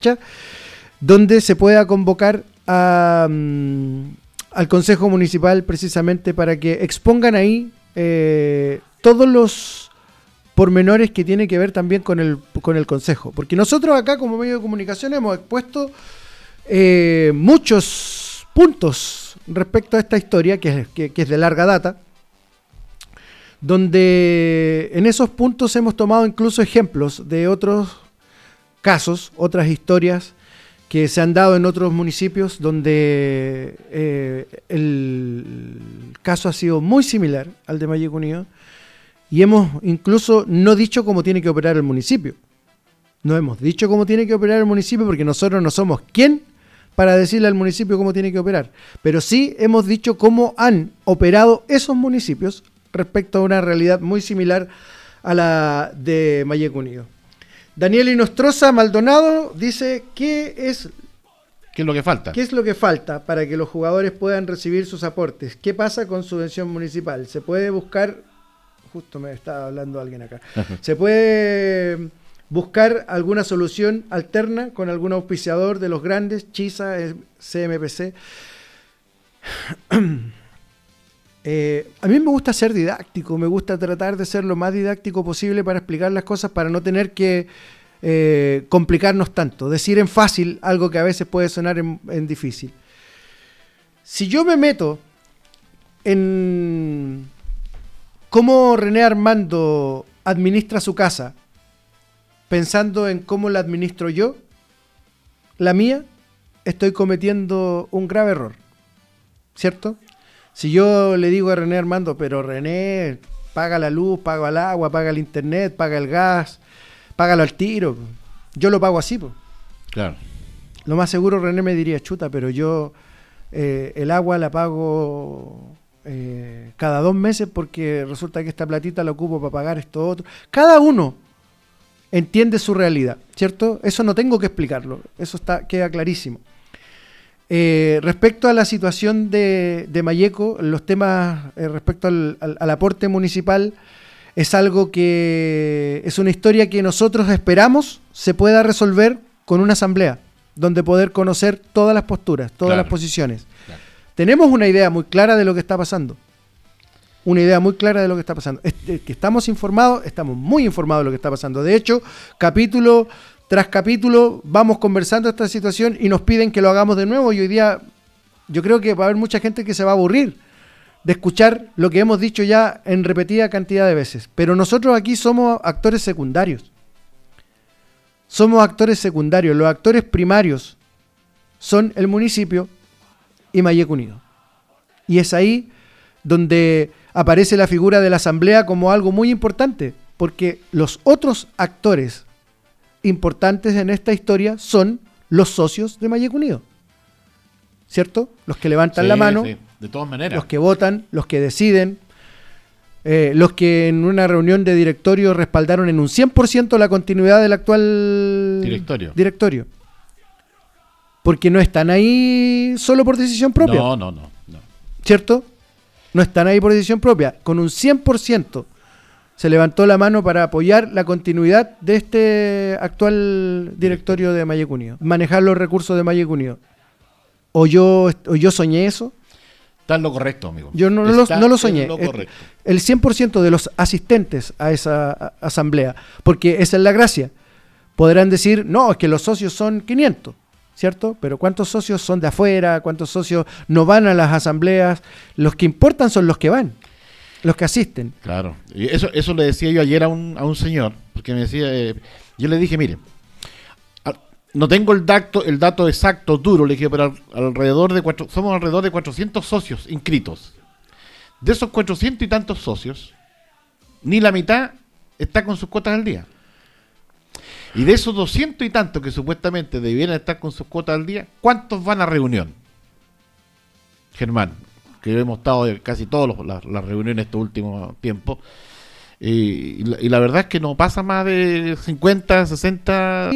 donde se pueda convocar al Consejo Municipal precisamente para que expongan ahí todos los pormenores que tienen que ver también con el Consejo. Porque nosotros acá como medio de comunicación hemos expuesto muchos puntos respecto a esta historia que es de larga data, donde en esos puntos hemos tomado incluso ejemplos de otros casos, otras historias que se han dado en otros municipios donde el caso ha sido muy similar al de Mayeco Unido, y hemos incluso no dicho cómo tiene que operar el municipio. No hemos dicho cómo tiene que operar el municipio porque nosotros no somos quién para decirle al municipio cómo tiene que operar, pero sí hemos dicho cómo han operado esos municipios respecto a una realidad muy similar a la de Mayeco Unido. Daniel Inostroza Maldonado dice, ¿qué es lo que falta? ¿Qué es lo que falta para que los jugadores puedan recibir sus aportes? ¿Qué pasa con subvención municipal? ¿Se puede buscar, justo me estaba hablando alguien acá, se puede buscar alguna solución alterna con algún auspiciador de los grandes, Chisa, CMPC? A mí me gusta ser didáctico, me gusta tratar de ser lo más didáctico posible para explicar las cosas, para no tener que complicarnos tanto, decir en fácil algo que a veces puede sonar en difícil. Si yo me meto en cómo René Armando administra su casa, pensando en cómo la administro yo, la mía, estoy cometiendo un grave error, ¿cierto? Si yo le digo a René Armando, pero René, paga la luz, paga el agua, paga el internet, paga el gas, págalo al tiro, yo lo pago así, pues. Claro. Lo más seguro René me diría, chuta, pero yo el agua la pago cada 2 meses porque resulta que esta platita la ocupo para pagar esto otro. Cada uno entiende su realidad, ¿cierto? Eso no tengo que explicarlo, eso queda clarísimo. Respecto a la situación de Mayeco, los temas respecto al aporte municipal, es algo que es una historia que nosotros esperamos se pueda resolver con una asamblea, donde poder conocer todas las posturas, todas las posiciones. Claro. Tenemos una idea muy clara de lo que está pasando. Que estamos informados, estamos muy informados de lo que está pasando. De hecho, capítulo tras capítulo vamos conversando esta situación y nos piden que lo hagamos de nuevo, y hoy día yo creo que va a haber mucha gente que se va a aburrir de escuchar lo que hemos dicho ya en repetida cantidad de veces. Pero nosotros aquí somos actores secundarios. Los actores primarios son el municipio y Mayeco Unido. Y es ahí donde aparece la figura de la asamblea como algo muy importante, porque los otros actores importantes en esta historia son los socios de Mayeco Unido, ¿cierto? Los que levantan la mano, de todas maneras, los que votan, los que deciden, los que en una reunión de directorio respaldaron en un 100% la continuidad del actual directorio. Porque no están ahí solo por decisión propia. No. ¿Cierto? No están ahí por decisión propia. Con un 100% se levantó la mano para apoyar la continuidad de este actual directorio de Mayeco Unido, manejar los recursos de Mayeco Unido. ¿O yo soñé eso? Está en lo correcto, amigo. Yo no lo soñé. El 100% de los asistentes a esa asamblea, porque esa es la gracia. Podrán decir, no, es que los socios son 500, ¿cierto? Pero ¿cuántos socios son de afuera? ¿Cuántos socios no van a las asambleas? Los que importan son los que van, los que asisten. Claro. Y eso le decía yo ayer a un señor, porque me decía, yo le dije, mire, no tengo el dato exacto, duro, le dije, pero somos alrededor de 400 socios inscritos. De esos 400 y tantos socios, ni la mitad está con sus cuotas al día. Y de esos 200 y tantos que supuestamente debieran estar con sus cuotas al día, ¿cuántos van a reunión? Germán, que hemos estado casi todas las reuniones estos últimos tiempos, y la verdad es que no pasa más de 50, 60...